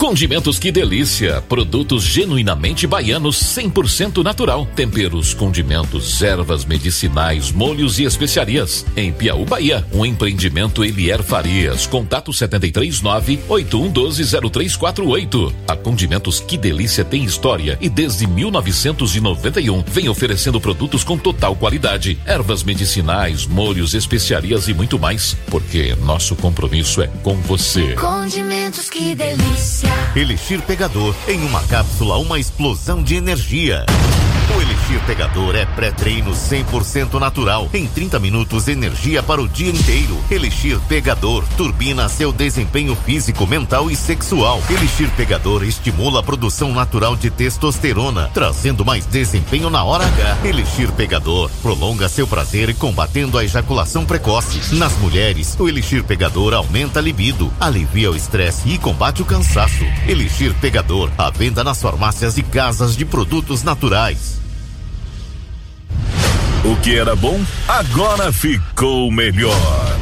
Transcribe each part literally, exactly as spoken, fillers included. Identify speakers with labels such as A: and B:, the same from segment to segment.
A: Condimentos Que Delícia, produtos genuinamente baianos, cem por cento natural. Temperos, condimentos, ervas medicinais, molhos e especiarias. Em Piauí, Bahia, um empreendimento Elier Farias. Contato sete três nove, oito um um dois, zero três quatro oito. A Condimentos Que Delícia tem história e desde mil novecentos e noventa e um vem oferecendo produtos com total qualidade. Ervas medicinais, molhos, especiarias e muito mais, porque nosso compromisso é com você.
B: Condimentos Que Delícia.
C: Elixir Pegador, em uma cápsula, uma explosão de energia. O Elixir Pegador é pré-treino cem por cento natural. Em trinta minutos, energia para o dia inteiro. Elixir Pegador turbina seu desempenho físico, mental e sexual. Elixir Pegador estimula a produção natural de testosterona, trazendo mais desempenho na hora H. Elixir Pegador prolonga seu prazer e combatendo a ejaculação precoce. Nas mulheres, o Elixir Pegador aumenta a libido, alivia o estresse e combate o cansaço. Elixir Pegador, à venda nas farmácias e casas de produtos naturais.
D: O que era bom, agora ficou melhor.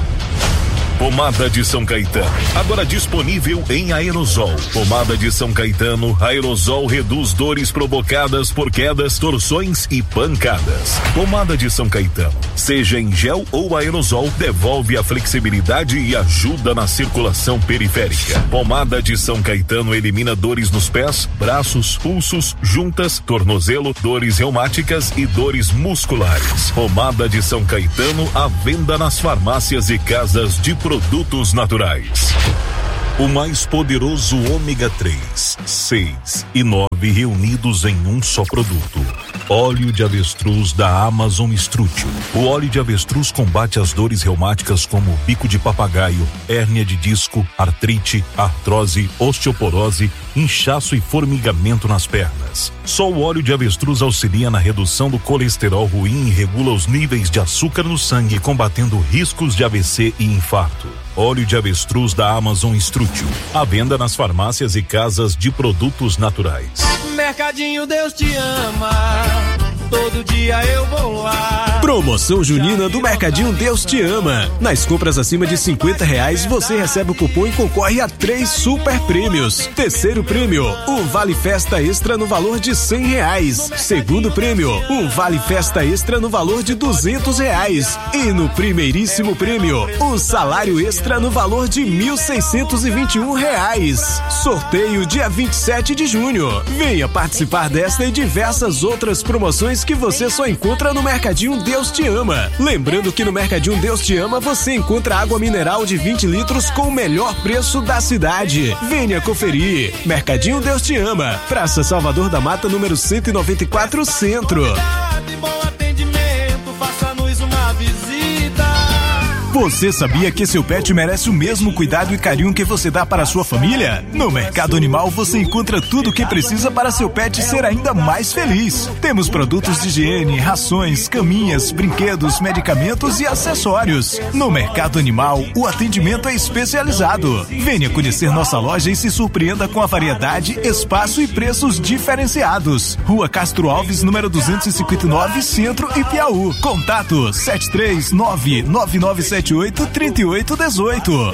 D: Pomada de São Caetano, agora disponível em aerosol. Pomada de São Caetano, aerosol reduz dores provocadas por quedas, torções e pancadas. Pomada de São Caetano, seja em gel ou aerosol, devolve a flexibilidade e ajuda na circulação periférica. Pomada de São Caetano elimina dores nos pés, braços, pulsos, juntas, tornozelo, dores reumáticas e dores musculares. Pomada de São Caetano, à venda nas farmácias e casas de produtos naturais. O mais poderoso ômega três, seis e nove reunidos em um só produto. Óleo de avestruz da Amazon Strutio. O óleo de avestruz combate as dores reumáticas como bico de papagaio, hérnia de disco, artrite, artrose, osteoporose, inchaço e formigamento nas pernas. Só o óleo de avestruz auxilia na redução do colesterol ruim e regula os níveis de açúcar no sangue, combatendo riscos de A V C e infarto. Óleo de avestruz da Amazon Strutio. À venda nas farmácias e casas de produtos naturais.
E: Mercadinho Deus te ama, todo dia eu vou lá.
F: Promoção junina do Mercadinho Deus te ama. Nas compras acima de cinquenta reais, você recebe o cupom e concorre a três super prêmios. Terceiro prêmio, um vale festa extra no valor de cem reais. Segundo prêmio, um vale festa extra no valor de duzentos reais. E no primeiríssimo prêmio, um salário extra no valor de mil seiscentos e vinte e um reais. Sorteio dia vinte e sete de junho. Venha participar desta e diversas outras promoções que você só encontra no Mercadinho Deus te ama. Lembrando que no Mercadinho Deus te ama você encontra água mineral de vinte litros com o melhor preço da cidade. Venha conferir. Mercadinho Deus te ama. Praça Salvador da Mata, número cento e noventa e quatro, Centro.
E: Bom atendimento, faça-nos uma visita.
G: Você sabia que seu pet merece o mesmo cuidado e carinho que você dá para a sua família? No Mercado Animal você encontra tudo o que precisa para seu pet ser ainda mais feliz. Temos produtos de higiene, rações, caminhas, brinquedos, medicamentos e acessórios. No Mercado Animal, o atendimento é especializado. Venha conhecer nossa loja e se surpreenda com a variedade, espaço e preços diferenciados. Rua Castro Alves, número duzentos e cinquenta e nove, Centro e Piauí. Contato sete três nove, nove nove sete oito, três oito um oito.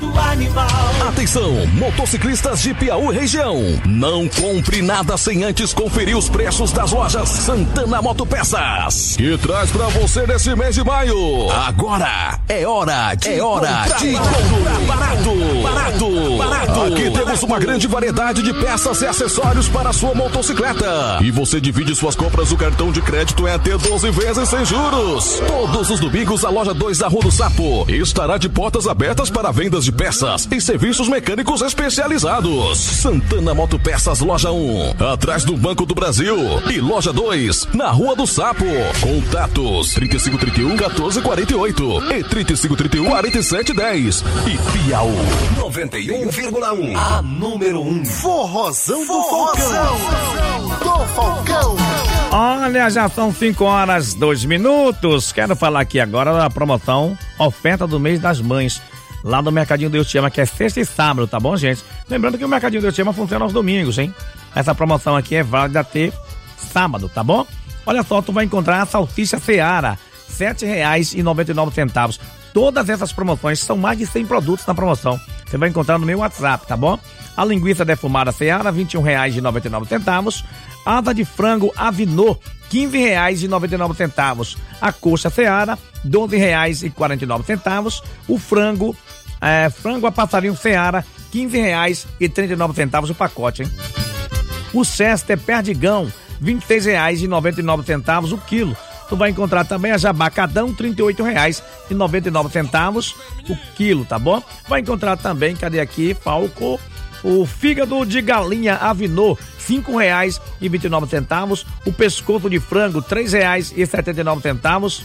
H: Atenção, motociclistas de Piauí região. Não compre nada sem antes conferir os preços das lojas Santana Motopeças, que traz pra você nesse mês de maio. Agora é hora de, é hora de comprar barato. Barato. Barato. Aqui temos uma grande variedade de peças e acessórios para a sua motocicleta. E você divide suas compras no cartão de crédito em até doze vezes sem juros. Todos os domingos a loja dois da Rua do Sapo estará de portas abertas para vendas de peças e serviços mecânicos especializados. Santana Motopeças, loja um, atrás do Banco do Brasil, e loja dois, na Rua do Sapo. Contatos trinta e cinco, trinta e um, quatorze, quarenta e oito e trinta e cinco, trinta e um, quarenta e sete, dez. E Piauí noventa e um vírgula um, a número um.
C: Forrozão do Falcão. Do Falcão.
I: Olha, já são cinco horas, dois minutos. Quero falar aqui agora da promoção Oferta do Mês das Mães, lá do Mercadinho Deus te ama, que é sexta e sábado, tá bom, gente? Lembrando que o Mercadinho Deus te ama funciona aos domingos, hein? Essa promoção aqui é válida até sábado, tá bom? Olha só, tu vai encontrar a salsicha Seara, sete reais e noventa e nove centavos. Todas essas promoções, são mais de cem produtos na promoção. Você vai encontrar no meu WhatsApp, tá bom? A linguiça defumada Seara, vinte e um reais e noventa e nove centavos. Asa de frango Avinô, quinze reais e noventa e nove centavos. A coxa Seara, doze reais e quarenta e nove centavos. O frango, é, frango a passarinho Seara, quinze reais e trinta e nove centavos o pacote, hein? O Chester Perdigão, vinte e seis reais e noventa e nove centavos o quilo. Tu vai encontrar também a Jabacadão, trinta e oito reais e noventa e nove centavos o quilo, tá bom? Vai encontrar também, cadê aqui, Falco, o fígado de galinha Avinô, cinco reais e vinte e nove centavos. O pescoço de frango, três reais e setenta e nove centavos.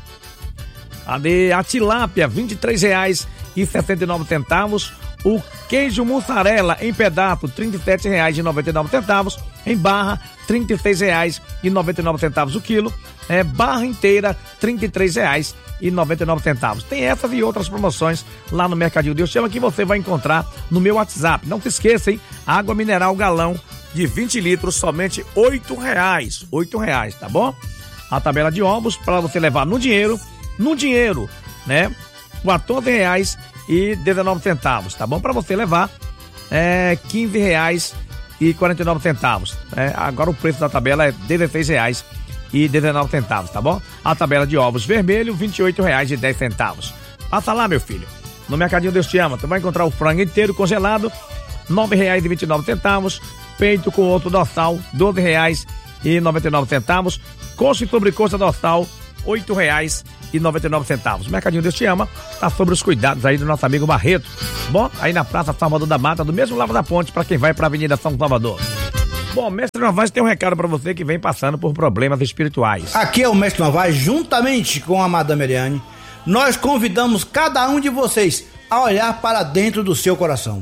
I: Cadê a tilápia, vinte e três reais e sessenta e nove centavos. O queijo mussarela em pedaço, trinta e sete reais e noventa e nove centavos. Em barra, trinta e seis reais e noventa e nove centavos o quilo. É, barra inteira, trinta e três reais e noventa e nove centavos. Tem essas e outras promoções lá no Mercadinho Deus Chama, que você vai encontrar no meu WhatsApp. Não se esqueça, hein? Água mineral galão de vinte litros, somente oito reais. oito reais, tá bom? A tabela de ovos para você levar no dinheiro, no dinheiro, né? quatorze reais e dezenove centavos, tá bom? Para você levar é quinze reais e quarenta e nove centavos. É, agora o preço da tabela é dezesseis reais e dezenove centavos, tá bom? A tabela de ovos vermelho, vinte e oito reais e dez centavos. Passa lá, meu filho. No Mercadinho Deus Te Ama, tu vai encontrar o frango inteiro congelado, nove reais e vinte e nove centavos. Peito com outro dorsal, doze reais e noventa e nove centavos. Coxa e sobrecoxa dorsal, oito reais e noventa e nove centavos. Mercadinho Deus Te Ama tá sobre os cuidados aí do nosso amigo Barreto. Bom, aí na Praça Salvador da Mata, do mesmo lado da ponte, para quem vai para a Avenida São Salvador. Bom, Mestre Novaes tem um recado para você que vem passando por problemas espirituais.
J: Aqui é o Mestre Novaes, juntamente com a Madame Eliane. Nós convidamos cada um de vocês a olhar para dentro do seu coração.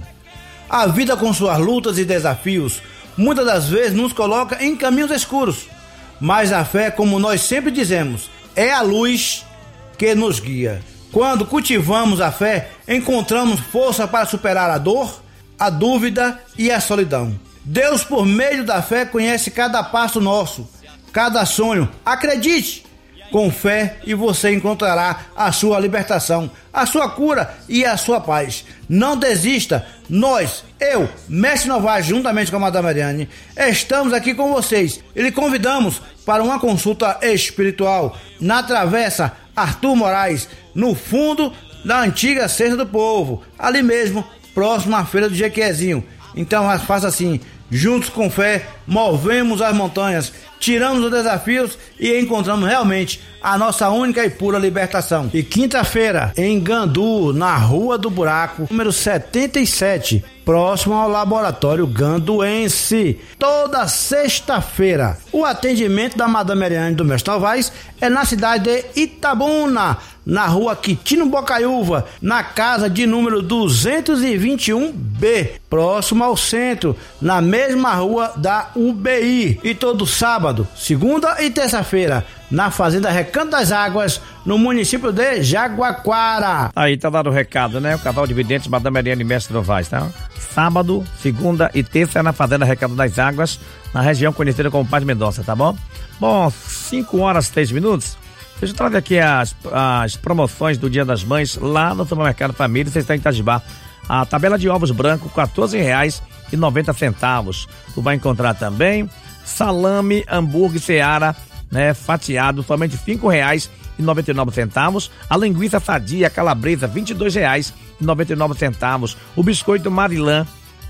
J: A vida, com suas lutas e desafios, muitas das vezes nos coloca em caminhos escuros. Mas a fé, como nós sempre dizemos, é a luz que nos guia. Quando cultivamos a fé, encontramos força para superar a dor, a dúvida e a solidão. Deus, por meio da fé, conhece cada passo nosso, cada sonho. Acredite! Com fé e você encontrará a sua libertação, a sua cura e a sua paz. Não desista. Nós, eu, Mestre Novaes, juntamente com a Madame Mariane, estamos aqui com vocês e lhe convidamos para uma consulta espiritual na Travessa Arthur Moraes, no fundo da antiga Cesta do Povo, ali mesmo, próximo à Feira do Jequiezinho. Então faça assim, juntos com fé, movemos as montanhas, tiramos os desafios e encontramos realmente a nossa única e pura libertação. E quinta-feira, em Gandu, na Rua do Buraco, número setenta e sete, próximo ao Laboratório Ganduense. Toda sexta-feira, o atendimento da Madame Eliane do Mestre Novaes é na cidade de Itabuna, na Rua Quitino Bocaiúva, na casa de número duzentos e vinte e um B, próximo ao centro, na mesma rua da U B I. E todo sábado, segunda e terça-feira, na Fazenda Recanto das Águas, no município de Jaguaquara.
I: Aí tá dado o recado, né? O casal de videntes, Madame Eliane e Mestre Novaes, tá? Sábado, segunda e terça é na Fazenda Recanto das Águas, na região conhecida como Paz Mendonça, tá bom? Bom, cinco horas, três minutos. Deixa eu trazer aqui as, as promoções do Dia das Mães lá no Supermercado Família, você está em Itajibá. A tabela de ovos branco, quatorze reais e noventa centavos. Tu vai encontrar também salame hambúrguer Seara, né, fatiado, somente cinco reais e noventa e nove centavos. A linguiça sadia calabresa, vinte e dois reais e noventa e nove centavos. O biscoito Marilã,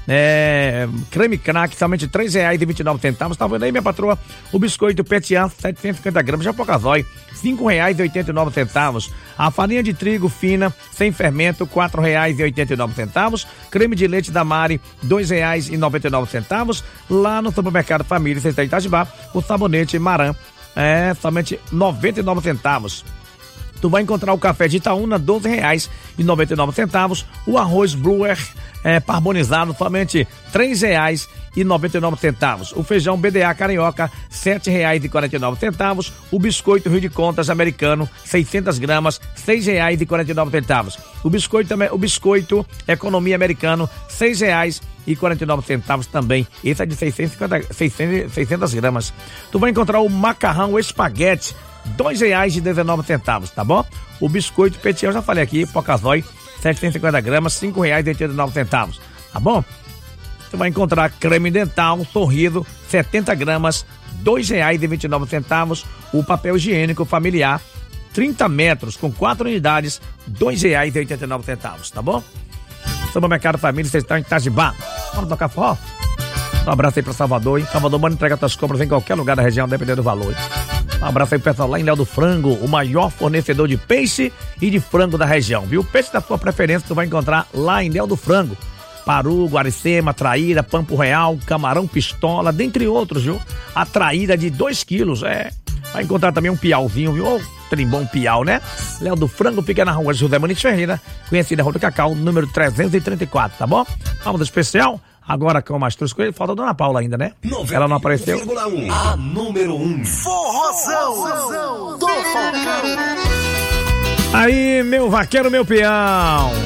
I: é, creme crack, somente três reais e vinte e nove centavos. Tá vendo aí, minha patroa? O biscoito Petian, setecentos e cinquenta gramas, Japocazói, cinco reais e oitenta e nove centavos. A farinha de trigo fina, sem fermento, quatro reais e oitenta e nove centavos. Creme de leite da Mari, dois reais e noventa e nove centavos. Lá no Supermercado Família, você está em Itajibá, o sabonete Maran, é somente noventa e nove centavos. Tu vai encontrar o café de Itaúna, doze reais e noventa e nove centavos. O arroz Bluer é, carbonizado, somente três reais e noventa e nove centavos. O feijão B D A Carioca, sete reais e quarenta e nove centavos. O biscoito Rio de Contas americano, seiscentas gramas, seis reais e quarenta e nove centavos. O biscoito, o biscoito Economia americano, seis reais e quarenta e nove centavos também. Esse é de seiscentas e cinquenta, seiscentas, seiscentas gramas. Tu vai encontrar o macarrão espaguete dois reais e dezenove centavos, tá bom? O biscoito Petit, eu já falei aqui, Pocazói, setecentos e cinquenta gramas, cinco reais e oitenta e nove centavos, tá bom? Você vai encontrar creme dental, Sorriso, setenta gramas, dois reais e vinte e nove centavos. O papel higiênico familiar, trinta metros, com quatro unidades, dois reais e oitenta e nove centavos, tá bom? Supermercado Família, vocês estão em Itajibá. Vamos tocar forró? Um abraço aí pra Salvador, hein? Salvador, manda entregar suas compras em qualquer lugar da região, dependendo do valor, hein? Um abraço aí pro pessoal lá em Léo do Frango, o maior fornecedor de peixe e de frango da região, viu? O peixe da sua preferência tu vai encontrar lá em Léo do Frango. Paru, Guaricema, Traíra, Pampo Real, Camarão Pistola, dentre outros, viu? A traíra de dois quilos, é. Vai encontrar também um piauzinho, viu? Oh, trimbom piau, né? Léo do Frango fica na rua José Muniz Ferreira, conhecida Rua do Cacau, número trezentos e trinta e quatro, tá bom? Vamos do especial? Agora com o Mastruz Coelho, falta a Dona Paula ainda, né? Ela não apareceu.
H: A número um.
B: Forrozão do Falcão.
I: Aí, meu vaqueiro, meu peão.